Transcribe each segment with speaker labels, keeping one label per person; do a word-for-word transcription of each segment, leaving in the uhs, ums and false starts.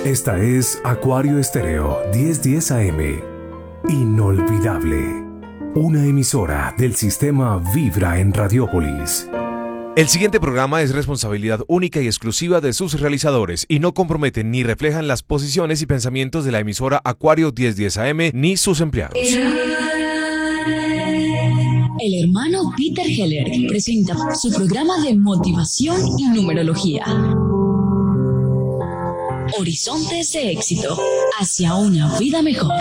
Speaker 1: Esta es Acuario Estéreo diez diez A M. Inolvidable. Una emisora del sistema Vibra en Radiópolis.
Speaker 2: El siguiente programa es responsabilidad única y exclusiva de sus realizadores y no comprometen ni reflejan las posiciones y pensamientos de la emisora Acuario diez diez A M ni sus empleados.
Speaker 3: El hermano Peter Heller presenta su programa de motivación y numerología. Horizontes de éxito hacia una vida mejor.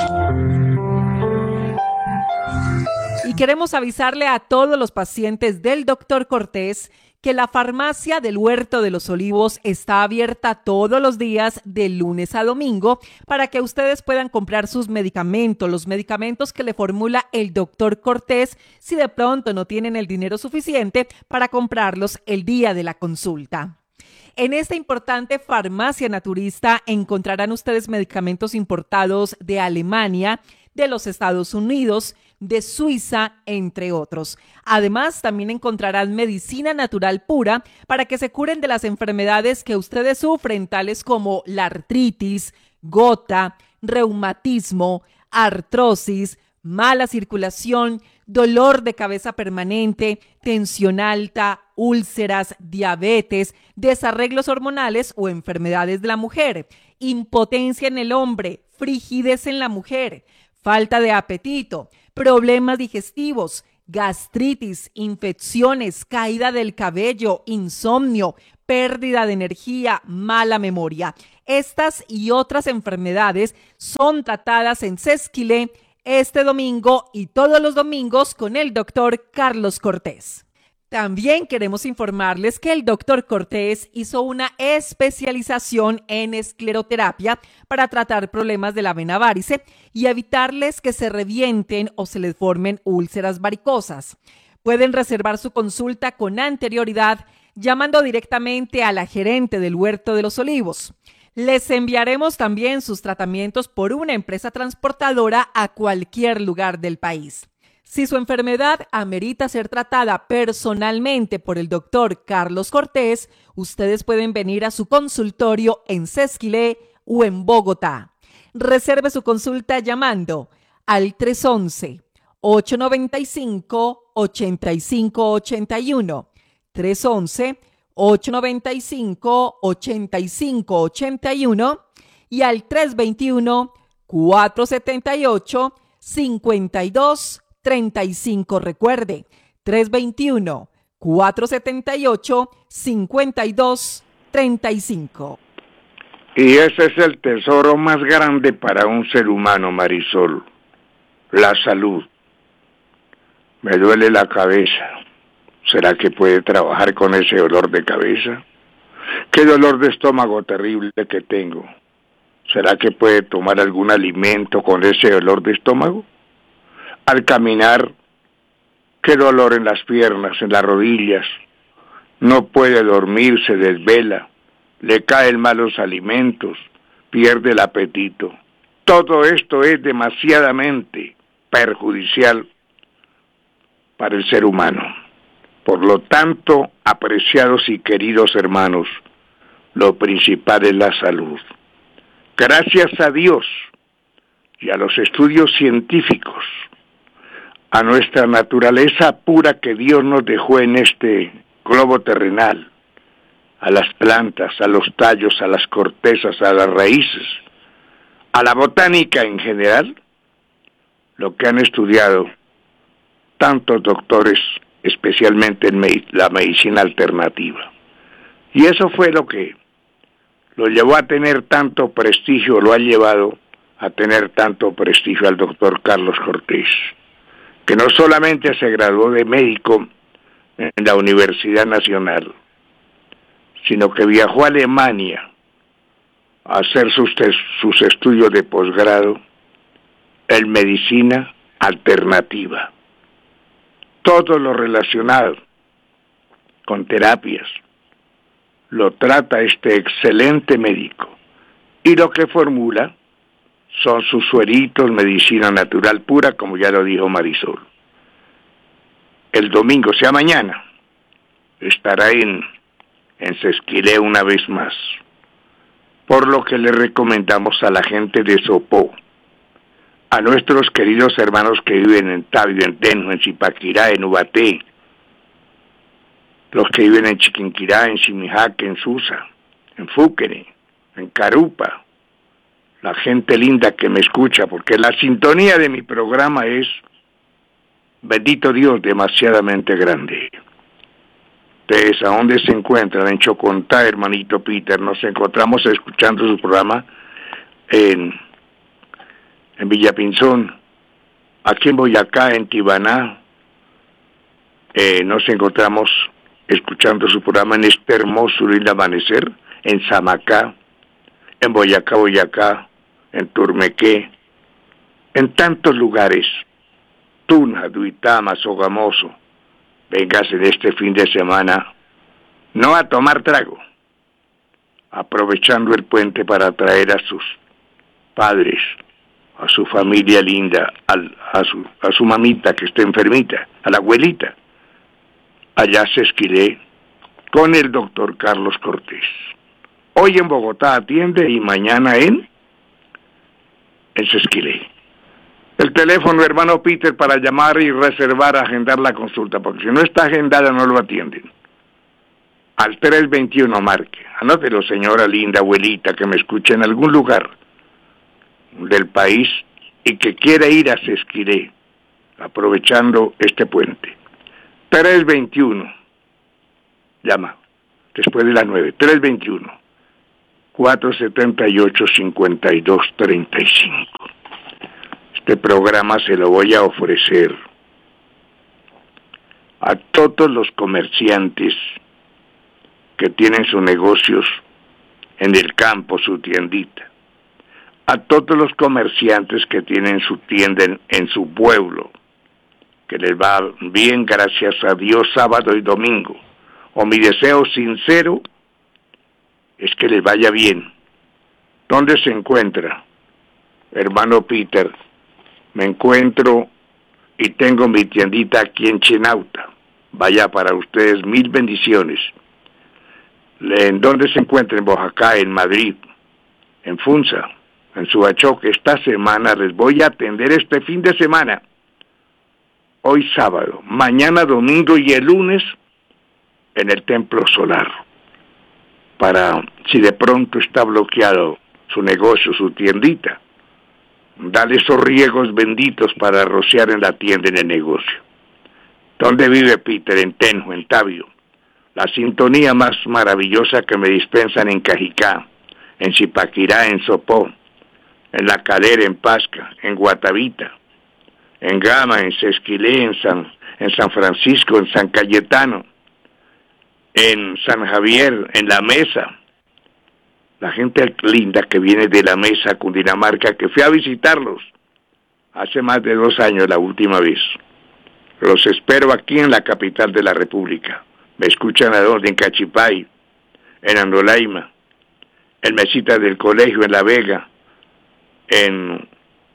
Speaker 4: Y queremos avisarle a todos los pacientes del doctor Cortés que la farmacia del Huerto de los Olivos está abierta todos los días de lunes a domingo para que ustedes puedan comprar sus medicamentos, los medicamentos que le formula el doctor Cortés si de pronto no tienen el dinero suficiente para comprarlos el día de la consulta. En esta importante farmacia naturista encontrarán ustedes medicamentos importados de Alemania, de los Estados Unidos, de Suiza, entre otros. Además, también encontrarán medicina natural pura para que se curen de las enfermedades que ustedes sufren, tales como la artritis, gota, reumatismo, artrosis, mala circulación, dolor de cabeza permanente, tensión alta, úlceras, diabetes, desarreglos hormonales o enfermedades de la mujer, impotencia en el hombre, frigidez en la mujer, falta de apetito, problemas digestivos, gastritis, infecciones, caída del cabello, insomnio, pérdida de energía, mala memoria. Estas y otras enfermedades son tratadas en Sesquilé este domingo y todos los domingos con el doctor Carlos Cortés. También queremos informarles que el doctor Cortés hizo una especialización en escleroterapia para tratar problemas de la vena varice y evitarles que se revienten o se les formen úlceras varicosas. Pueden reservar su consulta con anterioridad llamando directamente a la gerente del Huerto de los Olivos. Les enviaremos también sus tratamientos por una empresa transportadora a cualquier lugar del país. Si su enfermedad amerita ser tratada personalmente por el doctor Carlos Cortés, ustedes pueden venir a su consultorio en Sesquilé o en Bogotá. Reserve su consulta llamando al tres once, ocho noventa y cinco, ochenta y cinco ochenta y uno, tres once, ocho noventa y cinco, ochenta y cinco ochenta y uno y al tres veintiuno, cuatrocientos setenta y ocho, cincuenta y dos treinta y cinco. Recuerde, tres veintiuno, cuatrocientos setenta y ocho, cincuenta y dos treinta y cinco.
Speaker 5: Y ese es el tesoro más grande para un ser humano, Marisol, la salud. Me duele la cabeza. ¿Será que puede trabajar con ese dolor de cabeza? ¿Qué dolor de estómago terrible que tengo? ¿Será que puede tomar algún alimento con ese dolor de estómago? Al caminar, qué dolor en las piernas, en las rodillas. No puede dormir, se desvela, le caen malos alimentos, pierde el apetito. Todo esto es demasiadamente perjudicial para el ser humano. Por lo tanto, apreciados y queridos hermanos, lo principal es la salud. Gracias a Dios y a los estudios científicos, a nuestra naturaleza pura que Dios nos dejó en este globo terrenal, a las plantas, a los tallos, a las cortezas, a las raíces, a la botánica en general, lo que han estudiado tantos doctores, especialmente en la medicina alternativa. Y eso fue lo que lo llevó a tener tanto prestigio, lo ha llevado a tener tanto prestigio al doctor Carlos Cortés, que no solamente se graduó de médico en la Universidad Nacional, sino que viajó a Alemania a hacer sus, sus estudios de posgrado en medicina alternativa. Todo lo relacionado con terapias lo trata este excelente médico, y lo que formula son sus sueritos, medicina natural pura, como ya lo dijo Marisol. El domingo, o sea mañana, estará en, en Sesquilé una vez más. por lo que le recomendamos a la gente de Sopó, a nuestros queridos hermanos que viven en Tabio, en Tenjo, en Zipaquirá, en Ubaté, los que viven en Chiquinquirá, en Simijaque, en Susa, en Fúquere, en Carupa, la gente linda que me escucha, porque la sintonía de mi programa es, bendito Dios, demasiadamente grande. Ustedes, ¿a dónde se encuentran? En Chocontá, hermanito Peter. Nos encontramos escuchando su programa en, en Villapinzón, aquí en Boyacá, en Tibaná. Eh, nos encontramos escuchando su programa en este hermoso lindo amanecer, en Samacá, en Boyacá, Boyacá, en Turmequé, en tantos lugares, Tuna, Duitama, Sogamoso. Véngase de este fin de semana, no a tomar trago, aprovechando el puente para traer a sus padres, a su familia linda, al, a, su, a su mamita que está enfermita, a la abuelita. Allá se esquilé con el doctor Carlos Cortés. Hoy en Bogotá atiende y mañana en, en Sesquilé. El teléfono, hermano Peter, para llamar y reservar, agendar la consulta, porque si no está agendada no lo atienden. Al tres veintiuno marque. Anótelo, señora linda, abuelita, que me escuche en algún lugar del país y que quiera ir a Sesquilé, aprovechando este puente. tres veintiuno. Llama. Después de las nueve. tres veintiuno. cuatrocientos setenta y ocho, cincuenta y dos treinta y cinco. Este programa se lo voy a ofrecer a todos los comerciantes que tienen sus negocios en el campo, su tiendita, a todos los comerciantes que tienen su tienda en, en su pueblo, que les va bien, gracias a Dios, sábado y domingo. O mi deseo sincero es que les vaya bien. ¿Dónde se encuentra, hermano Peter? Me encuentro y tengo mi tiendita aquí en Chinauta. Vaya para ustedes, mil bendiciones. ¿En dónde se encuentra? En Oaxaca, en Madrid, en Funza, en Subachoque. Esta semana les voy a atender este fin de semana. Hoy sábado, mañana domingo y el lunes en el Templo Solar. Para, si de pronto está bloqueado su negocio, su tiendita, dale esos riegos benditos para rociar en la tienda, en el negocio. ¿Dónde vive Peter? En Tenjo, en Tabio. La sintonía más maravillosa que me dispensan en Cajicá, en Zipaquirá, en Sopó, en La Calera, en Pasca, en Guatavita, en Gama, en Sesquilé, en San, en San Francisco, en San Cayetano, en San Javier, en La Mesa. La gente linda que viene de La Mesa, Cundinamarca, que fui a visitarlos hace más de dos años la última vez. Los espero aquí en la capital de la República. Me escuchan a donde, en Cachipay, en Andolaima, en Mesita del Colegio, en La Vega, en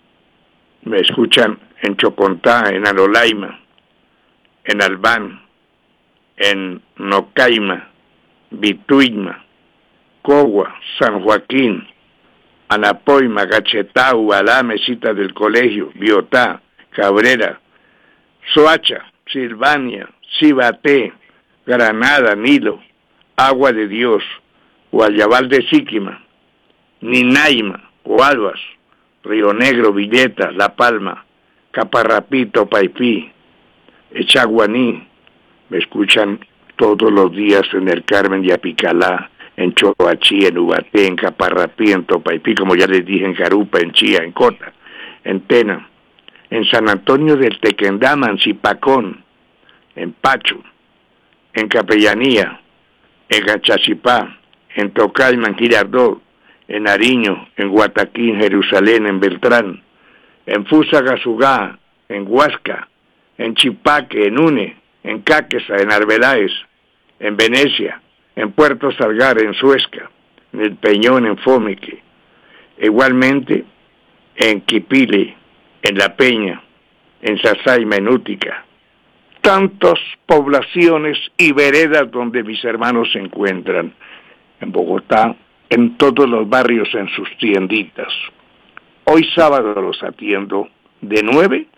Speaker 5: me escuchan en Chocontá, en Andolaima, en Albán, en Nocaima, Vituigma, Cogua, San Joaquín, Anapoima, Gachetau, Alá, Mesita del Colegio, Biotá, Cabrera, Soacha, Silvania, Cibaté, Granada, Nilo, Agua de Dios, Guayabal de Síquima, Ninaima, Coalbas, Río Negro, Villeta, La Palma, Caparrapito, Paipí, Echaguaní. Me escuchan todos los días en el Carmen de Apicalá, en Choachí, en Ubaté, en Caparrapí, en Topaipí, como ya les dije, en Carupa, en Chía, en Cota, en Tena, en San Antonio del Tequendama, en Zipacón, en Pacho, en Capellanía, en Gachachipá, en Tocaima, en Girardot, en Nariño, en Guataquín, Jerusalén, en Beltrán, en Fusagasugá, en Huasca, en Chipaque, en Une, en Cáqueza, en Arbeláez, en Venecia, en Puerto Salgar, en Suesca, en El Peñón, en Fomeque, igualmente en Quipile, en La Peña, en Sasaima, en Útica. Tantas poblaciones y veredas donde mis hermanos se encuentran. En Bogotá, en todos los barrios en sus tienditas. Hoy sábado los atiendo de nueve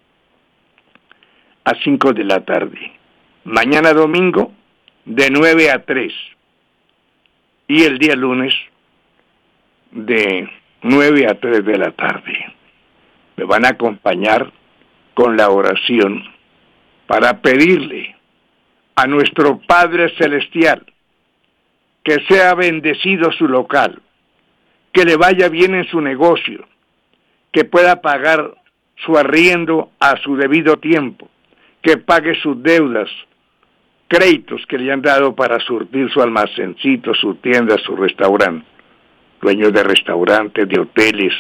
Speaker 5: a cinco de la tarde. Mañana domingo de nueve a tres. Y el día lunes de nueve a tres de la tarde. Me van a acompañar con la oración para pedirle a nuestro Padre Celestial que sea bendecido su local, que le vaya bien en su negocio, que pueda pagar su arriendo a su debido tiempo, que pague sus deudas, créditos que le han dado para surtir su almacencito, su tienda, su restaurante, dueños de restaurantes, de hoteles,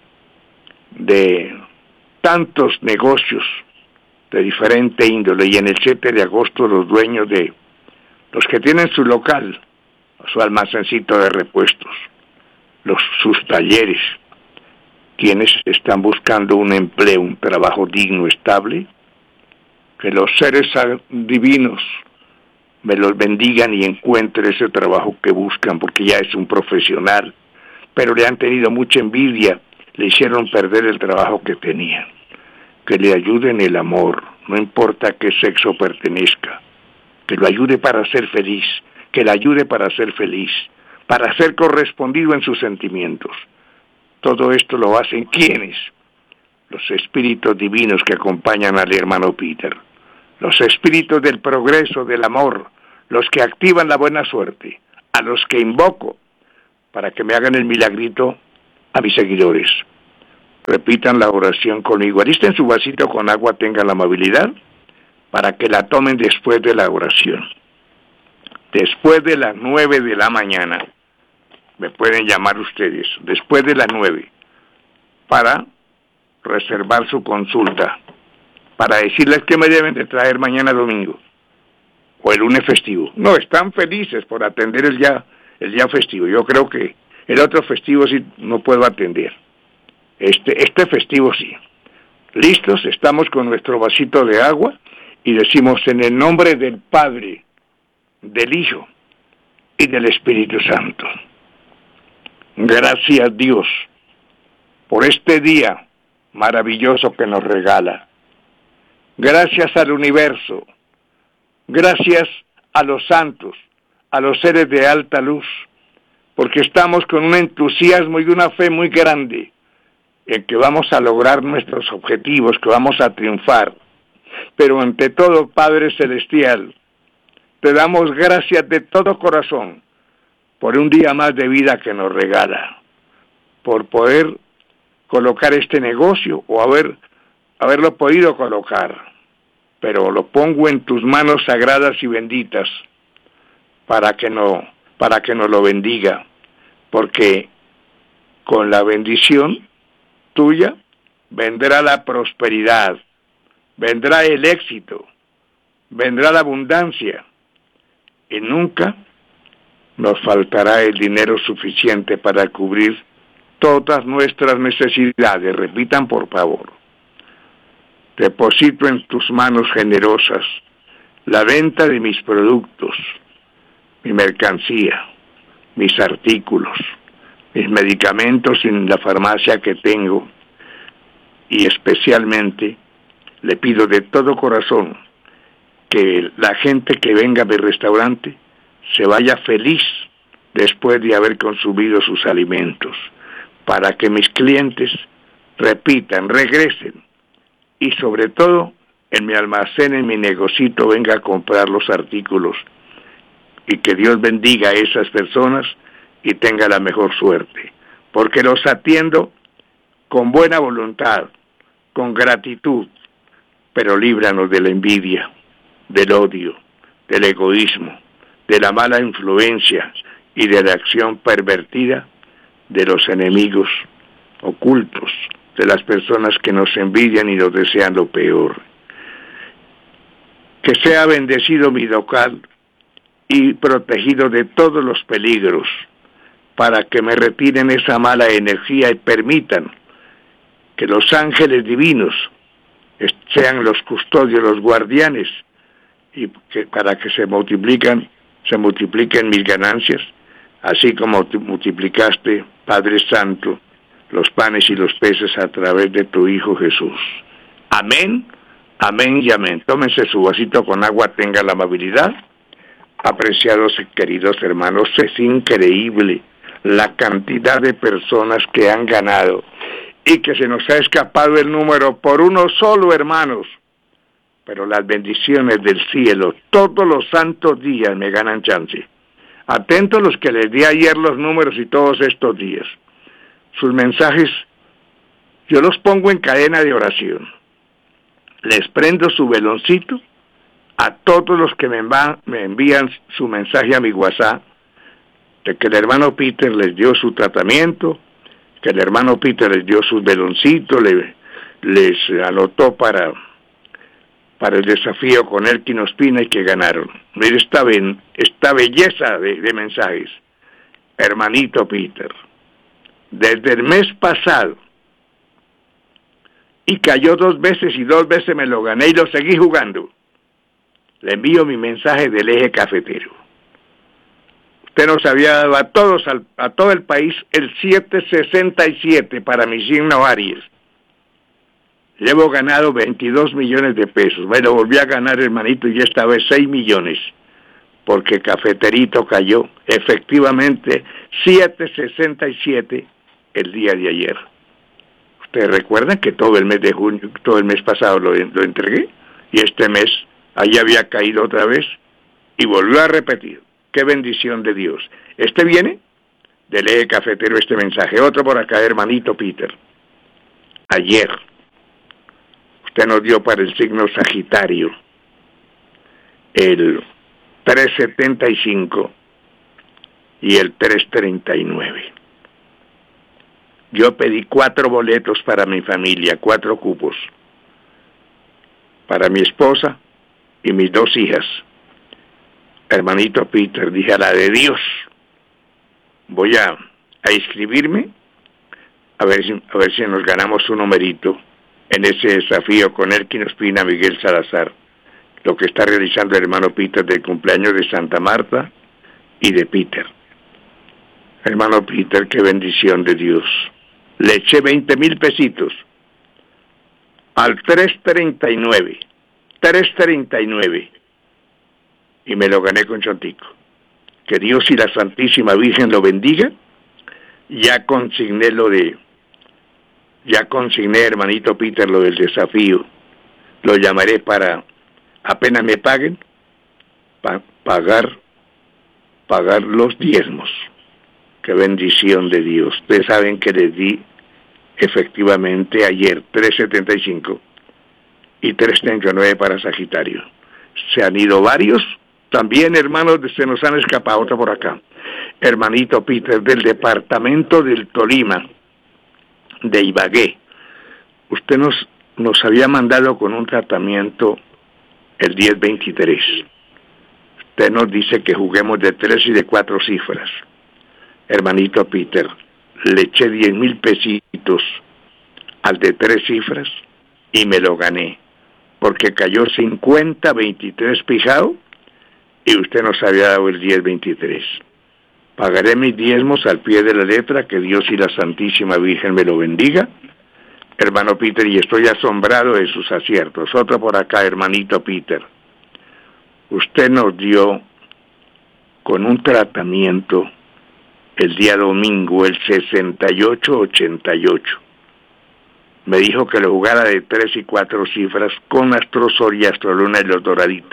Speaker 5: de tantos negocios de diferente índole, y en el siete de agosto los dueños de los que tienen su local, su almacencito de repuestos, los sus talleres, quienes están buscando un empleo, un trabajo digno, estable, que los seres divinos me los bendigan y encuentre ese trabajo que buscan, porque ya es un profesional, pero le han tenido mucha envidia, le hicieron perder el trabajo que tenían. Que le ayude en el amor, no importa a qué sexo pertenezca, que lo ayude para ser feliz, que le ayude para ser feliz, para ser correspondido en sus sentimientos. Todo esto lo hacen ¿quiénes? Los espíritus divinos que acompañan al hermano Peter, los espíritus del progreso, del amor, los que activan la buena suerte, a los que invoco para que me hagan el milagrito a mis seguidores. Repitan la oración conmigo. Alisten su vasito con agua, tengan la amabilidad, para que la tomen después de la oración. Después de las nueve de la mañana, me pueden llamar ustedes, después de las nueve, para reservar su consulta, para decirles que me deben de traer mañana domingo, o el lunes festivo. No, están felices por atender el día, el día festivo. Yo creo que el otro festivo sí no puedo atender. Este, este festivo sí. Listos, estamos con nuestro vasito de agua y decimos en el nombre del Padre, del Hijo y del Espíritu Santo. Gracias Dios por este día maravilloso que nos regala. Gracias al universo. Gracias a los santos, a los seres de alta luz, porque estamos con un entusiasmo y una fe muy grande en que vamos a lograr nuestros objetivos, que vamos a triunfar. Pero ante todo, Padre Celestial, te damos gracias de todo corazón por un día más de vida que nos regala, por poder colocar este negocio o haber, haberlo podido colocar. Pero lo pongo en tus manos sagradas y benditas para que no, para que nos lo bendiga, porque con la bendición tuya vendrá la prosperidad, vendrá el éxito, vendrá la abundancia y nunca nos faltará el dinero suficiente para cubrir todas nuestras necesidades. Repitan por favor. Deposito en tus manos generosas la venta de mis productos, mi mercancía, mis artículos, mis medicamentos en la farmacia que tengo, y especialmente le pido de todo corazón que la gente que venga a mi restaurante se vaya feliz después de haber consumido sus alimentos, para que mis clientes repitan, regresen, y sobre todo en mi almacén, en mi negocito, venga a comprar los artículos, y que Dios bendiga a esas personas y tenga la mejor suerte, porque los atiendo con buena voluntad, con gratitud, pero líbranos de la envidia, del odio, del egoísmo, de la mala influencia y de la acción pervertida de los enemigos ocultos, de las personas que nos envidian y nos desean lo peor. Que sea bendecido mi local y protegido de todos los peligros, para que me retiren esa mala energía y permitan que los ángeles divinos sean los custodios, los guardianes, y que para que se multiplican, se multipliquen mis ganancias, así como tú multiplicaste, Padre Santo, los panes y los peces a través de tu Hijo Jesús. Amén, amén y amén. Tómense su vasito con agua, tenga la amabilidad. Apreciados y queridos hermanos, es increíble la cantidad de personas que han ganado y que se nos ha escapado el número por uno solo, hermanos. Pero las bendiciones del cielo, todos los santos días me ganan chance. Atentos los que les di ayer los números y todos estos días. Sus mensajes, yo los pongo en cadena de oración. Les prendo su veloncito a todos los que me, enva, me envían su mensaje a mi WhatsApp, de que el hermano Peter les dio su tratamiento, que el hermano Peter les dio sus veloncitos, le, les anotó para, para el desafío con Elkin Ospina y que ganaron. Mire esta, ben, esta belleza de, de mensajes. Hermanito Peter, desde el mes pasado, y cayó dos veces y dos veces me lo gané y lo seguí jugando. Le envío mi mensaje del eje cafetero. Usted nos había dado a todos, a todo el país, el siete sesenta y siete para mi signo Aries. Llevo ganado veintidós millones de pesos. Bueno, volví a ganar, hermanito, y esta vez seis millones. Porque Cafeterito cayó efectivamente siete sesenta y siete el día de ayer. ¿Ustedes recuerdan que todo el mes de junio, todo el mes pasado lo, lo entregué? Y este mes, ahí había caído otra vez y volvió a repetir. ¡Qué bendición de Dios! Este viene del eje cafetero este mensaje. Otro por acá, hermanito Peter. Ayer, usted nos dio para el signo Sagitario el tres setenta y cinco y el tres treinta y nueve. Yo pedí cuatro boletos para mi familia, cuatro cupos, para mi esposa y mis dos hijas. Hermanito Peter, dije, a la de Dios, voy a, a inscribirme, a ver, si, a ver si nos ganamos un numerito en ese desafío con Elkin Ospina, Miguel Salazar, lo que está realizando el hermano Peter del cumpleaños de Santa Marta y de Peter. Hermano Peter, qué bendición de Dios. Le eché veinte mil pesitos al tres treinta y nueve, tres treinta y nueve, y me lo gané con Chontico. Que Dios y la Santísima Virgen lo bendiga. Ya consigné lo de, ya consigné, hermanito Peter, lo del desafío. Lo llamaré para, apenas me paguen, pa, pagar, pagar los diezmos. Qué bendición de Dios. Ustedes saben que les di efectivamente ayer tres setenta y cinco y tres treinta y nueve para Sagitario. Se han ido varios. También, hermanos, se nos han escapado. Otro por acá. Hermanito Peter, del departamento del Tolima, de Ibagué. Usted nos, nos había mandado con un tratamiento el diez veintitrés. Usted nos dice que juguemos de tres y de cuatro cifras. Hermanito Peter, le eché diez mil pesitos al de tres cifras y me lo gané, porque cayó cincuenta veintitrés pijado y usted nos había dado el diez veintitrés. Pagaré mis diezmos al pie de la letra, que Dios y la Santísima Virgen me lo bendiga, hermano Peter, y estoy asombrado de sus aciertos. Otro por acá, hermanito Peter. Usted nos dio con un tratamiento el día domingo, el sesenta y ocho ochenta y ocho. Me dijo que lo jugara de tres y cuatro cifras con Astrosol y Astroluna y los doraditos.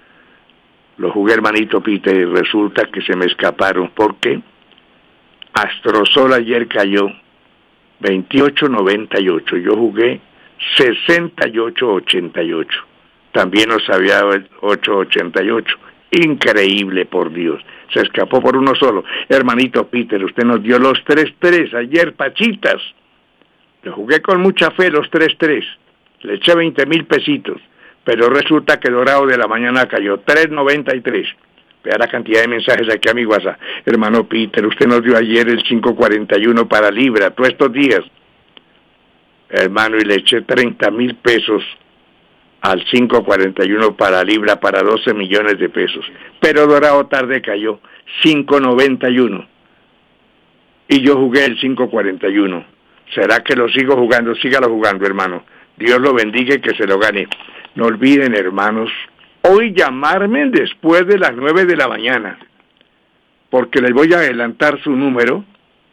Speaker 5: Lo jugué, hermanito Peter, y resulta que se me escaparon. ¿Por qué? Astrosol ayer cayó veintiocho noventa y ocho. Yo jugué sesenta y ocho ochenta y ocho. También nos había dado el ocho ochenta y ocho. Increíble, por Dios. Se escapó por uno solo. Hermanito Peter, usted nos dio los tres tres ayer, pachitas. Le jugué con mucha fe los tres tres. Le eché veinte mil pesitos. Pero resulta que Dorado de la Mañana cayó tres noventa y tres. Vea la cantidad de mensajes aquí a mi WhatsApp. Hermano Peter, usted nos dio ayer el cinco cuarenta y uno para Libra, todos estos días. Hermano, y le eché treinta mil pesos al cinco cuarenta y uno para Libra, para doce millones de pesos. Pero Dorado tarde cayó cinco noventa y uno. y yo jugué el cinco cuarenta y uno. ¿Será que lo sigo jugando? Sígalo jugando, hermano. Dios lo bendiga y que se lo gane. No olviden, hermanos, hoy llamarme después de las nueve de la mañana, porque les voy a adelantar su número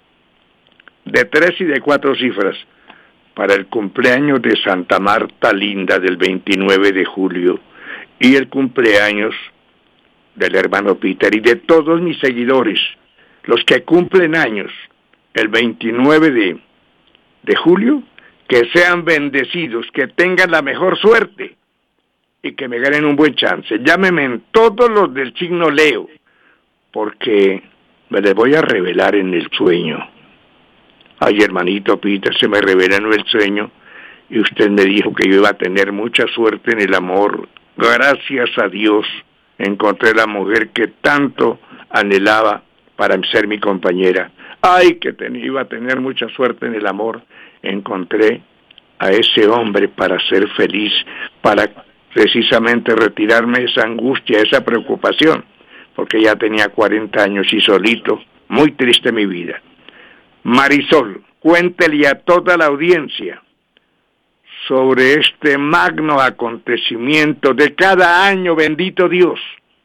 Speaker 5: de tres y de cuatro cifras para el cumpleaños de Santa Marta Linda del veintinueve de julio y el cumpleaños del hermano Peter y de todos mis seguidores, los que cumplen años el veintinueve de, de julio, que sean bendecidos, que tengan la mejor suerte y que me ganen un buen chance. Llámenme en todos los del signo Leo, porque me les voy a revelar en el sueño. Ay, hermanito Peter, se me reveló en el sueño y usted me dijo que yo iba a tener mucha suerte en el amor. Gracias a Dios encontré la mujer que tanto anhelaba para ser mi compañera. Ay, que ten, iba a tener mucha suerte en el amor. Encontré a ese hombre para ser feliz, para precisamente retirarme esa angustia, esa preocupación, porque ya tenía cuarenta años y solito, muy triste mi vida. Marisol, cuéntele a toda la audiencia sobre este magno acontecimiento de cada año, bendito Dios.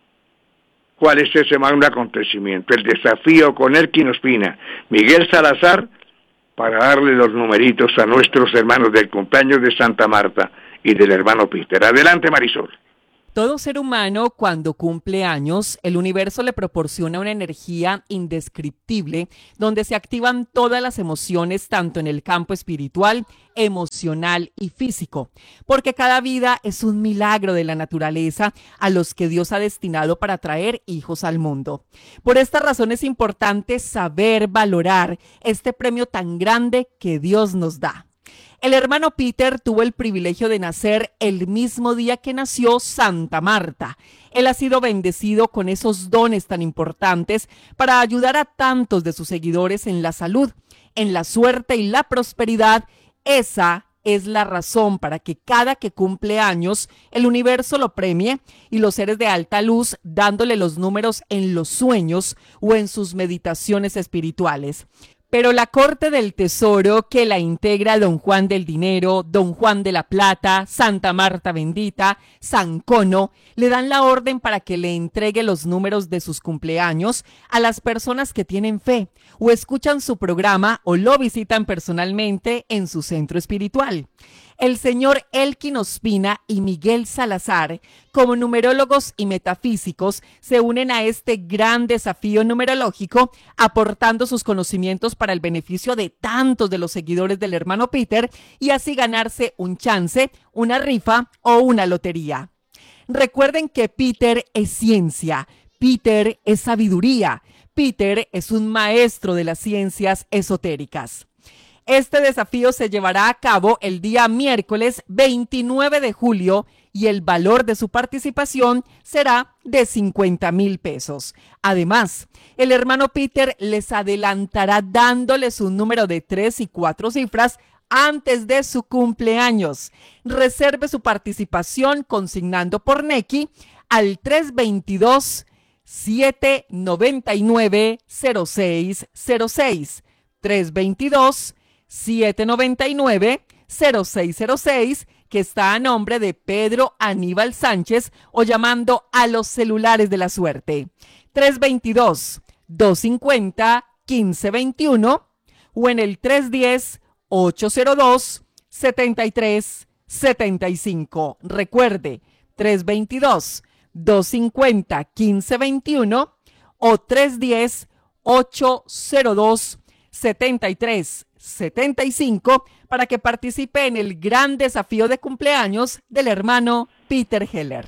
Speaker 5: ¿Cuál es ese magno acontecimiento? El desafío con Elkin Ospina, Miguel Salazar, para darle los numeritos a nuestros hermanos del cumpleaños de Santa Marta y del hermano Peter. Adelante, Marisol.
Speaker 4: Todo ser humano, cuando cumple años, el universo le proporciona una energía indescriptible donde se activan todas las emociones, tanto en el campo espiritual, emocional y físico, porque cada vida es un milagro de la naturaleza a los que Dios ha destinado para traer hijos al mundo. Por esta razón es importante saber valorar este premio tan grande que Dios nos da. El hermano Peter tuvo el privilegio de nacer el mismo día que nació Santa Marta. Él ha sido bendecido con esos dones tan importantes para ayudar a tantos de sus seguidores en la salud, en la suerte y la prosperidad. Esa es la razón para que cada que cumple años el universo lo premie y los seres de alta luz dándole los números en los sueños o en sus meditaciones espirituales. Pero la corte del tesoro que la integra Don Juan del Dinero, Don Juan de la Plata, Santa Marta Bendita, San Cono, le dan la orden para que le entregue los números de sus cumpleaños a las personas que tienen fe o escuchan su programa o lo visitan personalmente en su centro espiritual. El señor Elkin Ospina y Miguel Salazar, como numerólogos y metafísicos, se unen a este gran desafío numerológico, aportando sus conocimientos para el beneficio de tantos de los seguidores del hermano Peter y así ganarse un chance, una rifa o una lotería. Recuerden que Peter es ciencia, Peter es sabiduría, Peter es un maestro de las ciencias esotéricas. Este desafío se llevará a cabo el día miércoles veintinueve de julio y el valor de su participación será de cincuenta mil pesos. Además, el hermano Peter les adelantará dándoles un número de tres y cuatro cifras antes de su cumpleaños. Reserve su participación consignando por Nequi al tres dos dos, siete nueve nueve, cero seis cero seis. tres dos dos, siete nueve nueve, cero seis cero seis, que está a nombre de Pedro Aníbal Sánchez, o llamando a los celulares de la suerte. tres dos dos, dos cinco cero, uno cinco dos uno o en el tres uno cero, ocho cero dos, siete tres siete cinco. Recuerde, tres dos dos, dos cinco cero, uno cinco dos uno o tres uno cero, ocho cero dos, siete tres siete cinco para que participe en el gran desafío de cumpleaños del hermano Peter Heller.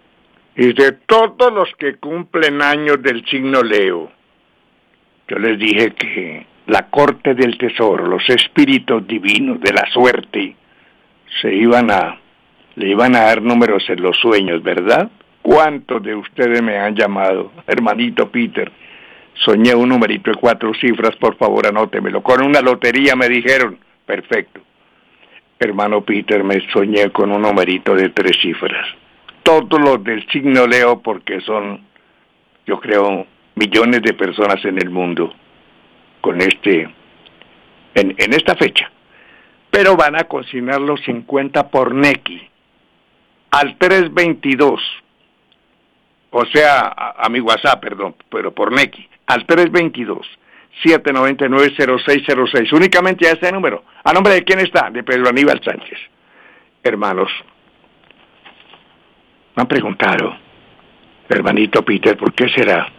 Speaker 5: Y de todos los que cumplen años del signo Leo, yo les dije que la corte del tesoro, los espíritus divinos de la suerte, se iban a, le iban a dar números en los sueños, ¿verdad? ¿Cuántos de ustedes me han llamado, hermanito Peter? Soñé un numerito de cuatro cifras, por favor anótemelo. Con una lotería me dijeron, perfecto. Hermano Peter, me soñé con un numerito de tres cifras. Todos los del signo Leo, porque son, yo creo, millones de personas en el mundo. con este, en, en esta fecha. Pero van a consignar los cincuenta por Nequi al trescientos veintidós, o sea, a, a mi WhatsApp, perdón, pero por Nequi, al trescientos veintidós, siete nueve nueve, cero seis cero seis, únicamente a este número. ¿A nombre de quién está? De Pedro Aníbal Sánchez. Hermanos, me han preguntado, hermanito Peter, ¿por qué será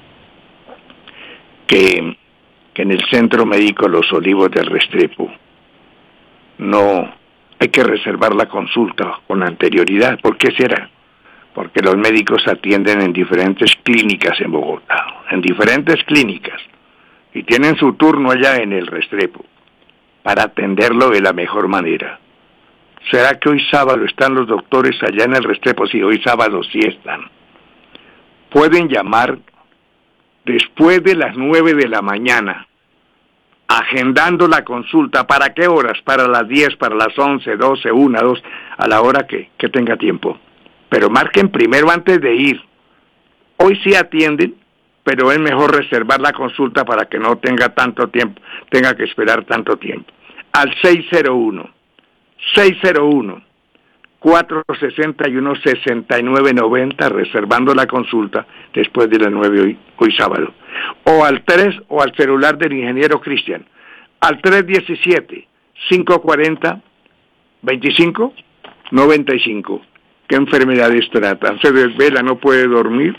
Speaker 5: que, que en el Centro Médico Los Olivos del Restrepo no hay que reservar la consulta con anterioridad? ¿Por qué será? Porque los médicos atienden en diferentes clínicas en Bogotá, en diferentes clínicas, y tienen su turno allá en el Restrepo para atenderlo de la mejor manera. ¿Será que hoy sábado están los doctores allá en el Restrepo? Sí, hoy sábado sí están. Pueden llamar después de las nueve de la mañana, agendando la consulta. ¿Para qué horas? Para las diez, para las once, doce, una, dos, a la hora que, que tenga tiempo. Pero marquen primero antes de ir. Hoy sí atienden, pero es mejor reservar la consulta para que no tenga tanto tiempo, tenga que esperar tanto tiempo. Al seis cero uno, seis cero uno, cuatro seis uno, seis nueve nueve cero, reservando la consulta después de las nueve hoy, hoy sábado. O al tres, o al celular del ingeniero Cristian, al tres uno siete, cinco cuatro cero, veinticinco noventa y cinco. ¿Qué enfermedades tratan? ¿Se desvela, no puede dormir?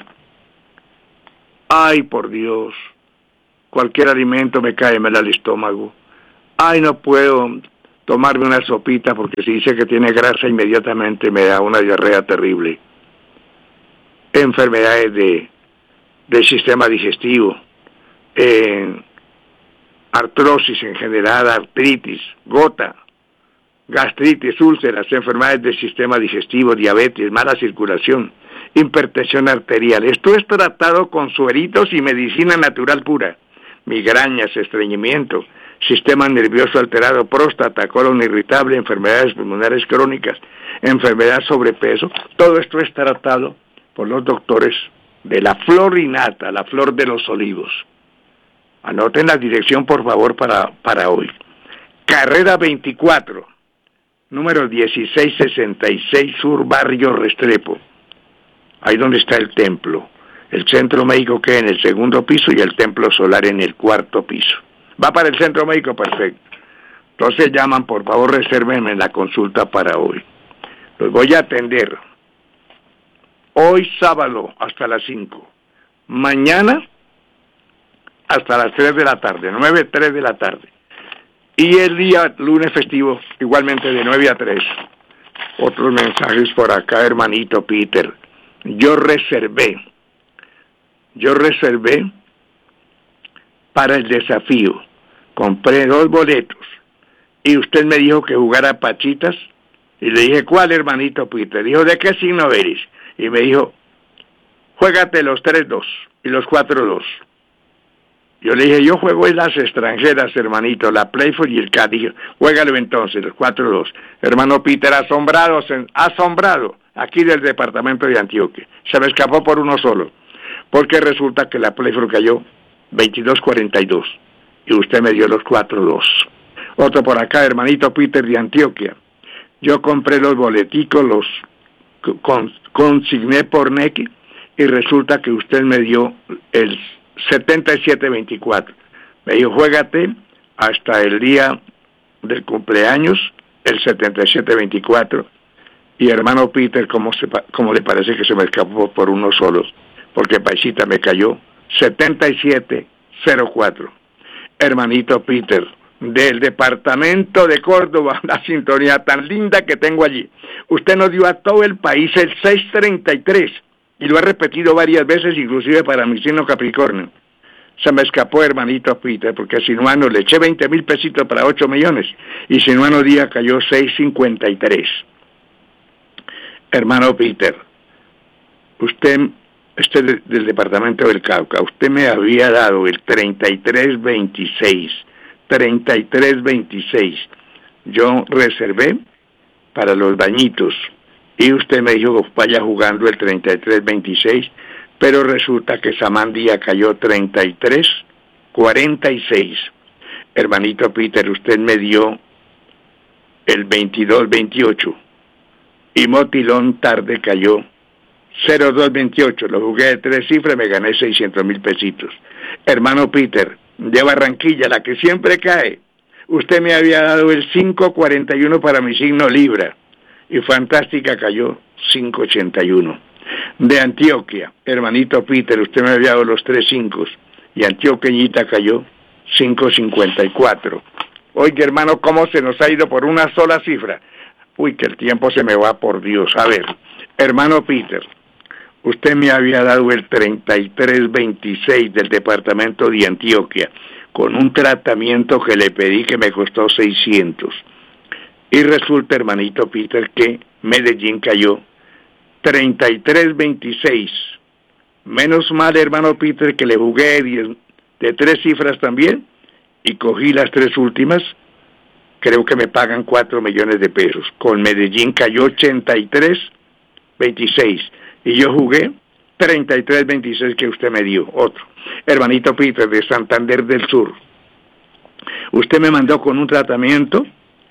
Speaker 5: Ay, por Dios, cualquier alimento me cae mal al estómago. Ay, no puedo tomarme una sopita porque si dice que tiene grasa inmediatamente me da una diarrea terrible. Enfermedades de, del sistema digestivo, eh, artrosis en general, artritis, gota, gastritis, úlceras, enfermedades del sistema digestivo, diabetes, mala circulación, hipertensión arterial. Esto es tratado con sueritos y medicina natural pura. Migrañas, estreñimiento, sistema nervioso alterado, próstata, colon irritable, enfermedades pulmonares crónicas, enfermedad sobrepeso. Todo esto es tratado por los doctores de la Florinata, la flor de los olivos. Anoten la dirección, por favor, para, para hoy. Carrera veinticuatro, número dieciséis sesenta y seis Sur, Barrio Restrepo. Ahí donde está el templo. El centro médico queda en el segundo piso y el templo solar en el cuarto piso. ¿Va para el centro médico? Perfecto. Entonces llaman, por favor, resérvenme la consulta para hoy. Los voy a atender hoy sábado hasta las cinco. Mañana hasta las tres de la tarde, nueve, tres de la tarde. Y el día lunes festivo, igualmente de nueve a tres. Otros mensajes por acá, hermanito Peter. Yo reservé, yo reservé para el desafío. Compré dos boletos y usted me dijo que jugara pachitas y le dije, ¿cuál, hermanito Peter? Dijo, ¿de qué signo eres? Y me dijo, juégate los tres dos y los cuatro dos. Yo le dije, yo juego en las extranjeras, hermanito, la Playful y el Cat. Dije, juégalo entonces, los cuatro dos. Hermano Peter, asombrado, asombrado, aquí del departamento de Antioquia. Se me escapó por uno solo, porque resulta que la Playful cayó veintidós cuarenta y dos. Y usted me dio los cuatro dos. Otro por acá, hermanito Peter de Antioquia. Yo compré los boleticos, los con, consigné por Nequi, y resulta que usted me dio el setenta y siete veinticuatro. Me dijo, juégate hasta el día del cumpleaños, el setenta y siete veinticuatro. Y hermano Peter, ¿cómo, se, cómo le parece que se me escapó por uno solo? Porque paisita me cayó setenta y siete cero cuatro. Hermanito Peter, del departamento de Córdoba, la sintonía tan linda que tengo allí. Usted nos dio a todo el país el seiscientos treinta y tres y lo ha repetido varias veces, inclusive para mi signo Capricornio. Se me escapó, hermanito Peter, porque Sinuano le eché veinte mil pesitos para ocho millones y Sinuano día cayó seiscientos cincuenta y tres. Hermano Peter, usted, este del, del departamento del Cauca, usted me había dado el treinta y tres veintiséis, treinta y tres veintiséis. Yo reservé para los bañitos y usted me dijo que vaya jugando el treinta y tres veintiséis, pero resulta que Samán día cayó treinta y tres cuarenta y seis. Hermanito Peter, usted me dio el veintidós veintiocho y Motilón tarde cayó cero dos veintiocho, lo jugué de tres cifras, me gané seiscientos mil pesitos. Hermano Peter, de Barranquilla, la que siempre cae, usted me había dado el cinco cuarenta y uno para mi signo Libra, y Fantástica cayó cinco ochenta y uno. De Antioquia, hermanito Peter, usted me había dado los tres cinco, y Antioqueñita cayó cinco cincuenta y cuatro. Oiga, hermano, ¿cómo se nos ha ido por una sola cifra? Uy, que el tiempo se me va, por Dios. A ver, hermano Peter, usted me había dado el treinta y tres veintiséis del departamento de Antioquia, con un tratamiento que le pedí que me costó seiscientos. Y resulta, hermanito Peter, que Medellín cayó treinta y tres veintiséis. Menos mal, hermano Peter, que le jugué de, de tres cifras también, y cogí las tres últimas. Creo que me pagan cuatro millones de pesos. Con Medellín cayó ochenta y tres veintiséis. Y yo jugué treinta y tres veintiséis que usted me dio. Otro. Hermanito Peter, de Santander del Sur. Usted me mandó con un tratamiento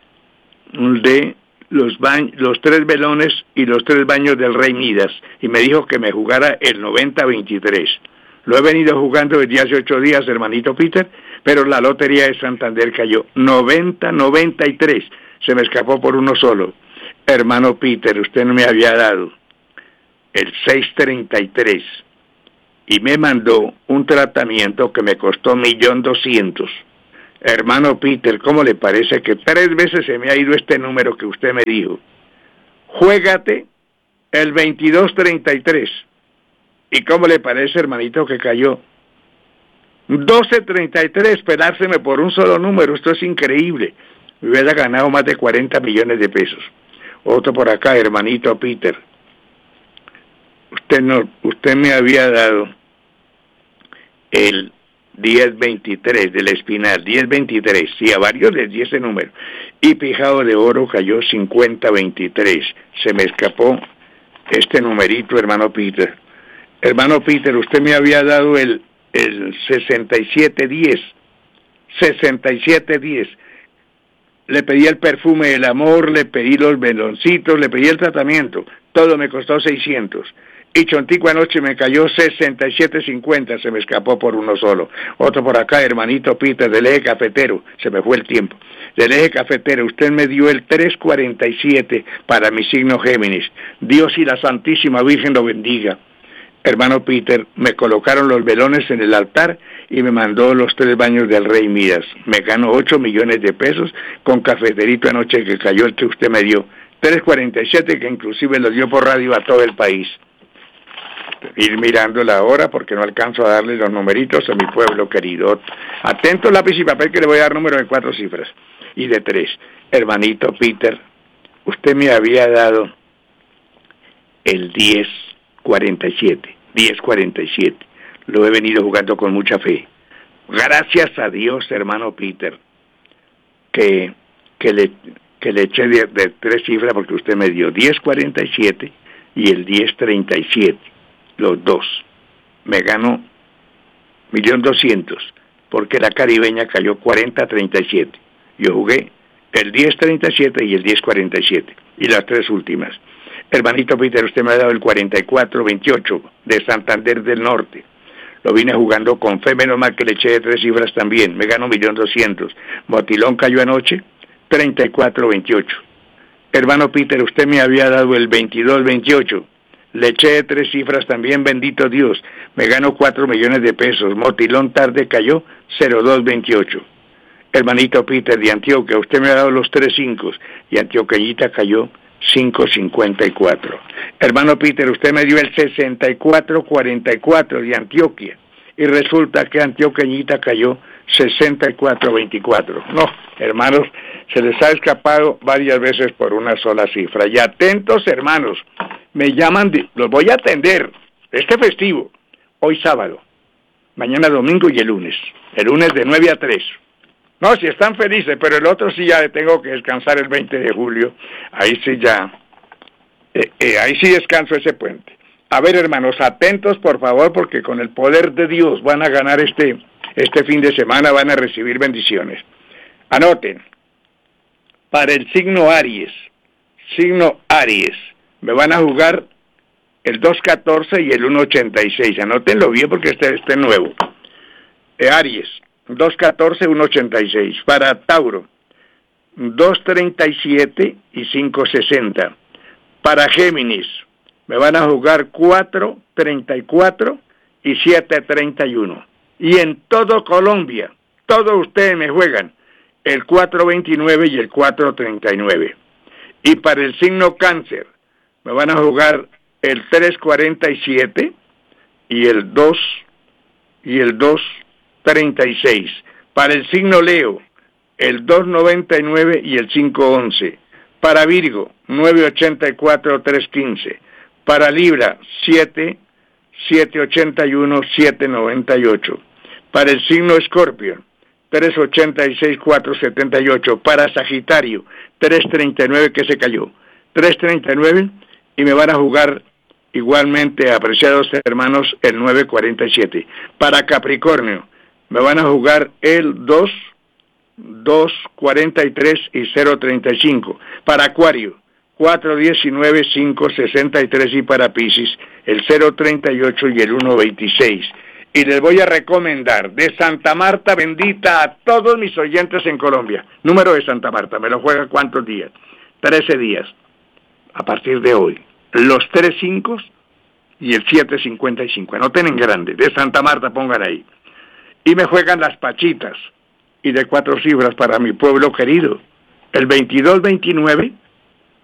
Speaker 5: de los, ba- los tres velones y los tres baños del Rey Midas. Y me dijo que me jugara el noventa veintitrés. Lo he venido jugando desde hace ocho días, hermanito Peter, pero la lotería de Santander cayó noventa noventa y tres. Se me escapó por uno solo. Hermano Peter, usted no me había dado el seis treinta y tres y me mandó un tratamiento que me costó un millón doscientos. Hermano Peter, ¿cómo le parece que tres veces se me ha ido este número que usted me dijo? Juégate el veintidós treinta y tres. ¿Y cómo le parece, hermanito, que cayó doce treinta y tres? Esperárseme por un solo número, esto es increíble. Me hubiera ganado más de cuarenta millones de pesos. Otro por acá, hermanito Peter. Usted no, usted me había dado el diez veintitrés del Espinal, diez veintitrés, sí, a varios les di ese número. Y Pijado de Oro cayó cincuenta veintitrés. Se me escapó este numerito, hermano Peter. Hermano Peter, usted me había dado el, el sesenta y siete diez. sesenta y siete diez. Le pedí el perfume del amor, le pedí los veloncitos, le pedí el tratamiento. Todo me costó seiscientos. Y Chontico anoche me cayó sesenta y siete cincuenta, se me escapó por uno solo. Otro por acá, hermanito Peter, del eje cafetero, se me fue el tiempo. Del eje cafetero, usted me dio el tres cuarenta y siete para mi signo Géminis. Dios y la Santísima Virgen lo bendiga. Hermano Peter, me colocaron los velones en el altar y me mandó los tres baños del Rey Midas. Me ganó ocho millones de pesos con cafeterito anoche que cayó el que usted me dio. tres cuarenta y siete, que inclusive lo dio por radio a todo el país. Ir mirando la hora porque no alcanzo a darle los numeritos a mi pueblo querido. Atento, lápiz y papel, que le voy a dar número de cuatro cifras y de tres. Hermanito Peter, usted me había dado el diez cuarenta y siete. diez cuarenta y siete. Lo he venido jugando con mucha fe. Gracias a Dios, hermano Peter, que, que, le, que le eché de, de tres cifras porque usted me dio diez cuarenta y siete y el diez treinta y siete. Los dos. Me ganó un millón doscientos porque la caribeña cayó cuarenta treinta y siete. Yo jugué el diez treinta y siete y el diez cuarenta y siete. Y las tres últimas. Hermanito Peter, usted me ha dado el cuarenta y cuatro veintiocho de Santander del Norte. Lo vine jugando con fe, menos mal que le eché de tres cifras también. Me ganó un millón doscientos. Motilón cayó anoche, treinta y cuatro veintiocho. Hermano Peter, usted me había dado el veintidós veintiocho. Le eché de tres cifras también, bendito Dios. Me ganó cuatro millones de pesos. Motilón tarde cayó, cero dos veintiocho. Hermanito Peter de Antioquia, usted me ha dado los tres cinco y Antioqueñita cayó cinco cincuenta y cuatro. Hermano Peter, usted me dio el sesenta y cuatro cuarenta y cuatro de Antioquia y resulta que Antioqueñita cayó sesenta y cuatro veinticuatro. No, hermanos, se les ha escapado varias veces por una sola cifra. Y atentos, hermanos, me llaman, de, los voy a atender este festivo, hoy sábado, mañana domingo y el lunes. El lunes de nueve a tres. No, si están felices, pero el otro sí ya tengo que descansar el veinte de julio. Ahí sí ya, eh, eh, ahí sí descanso ese puente. A ver, hermanos, atentos por favor, porque con el poder de Dios van a ganar este, este fin de semana, van a recibir bendiciones. Anoten. Para el signo Aries, signo Aries, me van a jugar el dos catorce y el uno ochenta y seis. Anótenlo bien porque este, este es nuevo. Eh, Aries, dos catorce, uno ochenta y seis. Para Tauro, dos treinta y siete y cinco sesenta. Para Géminis, me van a jugar cuatro treinta y cuatro y siete treinta y uno. Y en todo Colombia, todos ustedes me juegan el cuatro veintinueve y el cuatro treinta y nueve. Y para el signo Cáncer, me van a jugar el tres cuarenta y siete y el dos y el dos treinta y seis. Para el signo Leo, el dos noventa y nueve y el cinco once. Para Virgo, nueve ochenta y cuatro, tres quince. Para Libra, siete, siete ochenta y uno, siete noventa y ocho. Para el signo Escorpio, tres ochenta y seis, cuatro setenta y ocho. Para Sagitario, tres treinta y nueve que se cayó, tres treinta y nueve, y me van a jugar igualmente, apreciados hermanos, el nueve cuarenta y siete. Para Capricornio, me van a jugar el dos, dos cuarenta y tres y cero treinta y cinco. Para Acuario, cuatro diecinueve, cinco sesenta y tres, y para Piscis, el cero treinta y ocho y el uno veintiséis. Y les voy a recomendar de Santa Marta bendita a todos mis oyentes en Colombia. Número de Santa Marta, ¿me lo juega cuántos días? trece días. A partir de hoy, los tres cinco y el siete cincuenta y cinco. Anoten en grande, de Santa Marta pongan ahí. Y me juegan las pachitas, y de cuatro cifras para mi pueblo querido. El veintidós veintinueve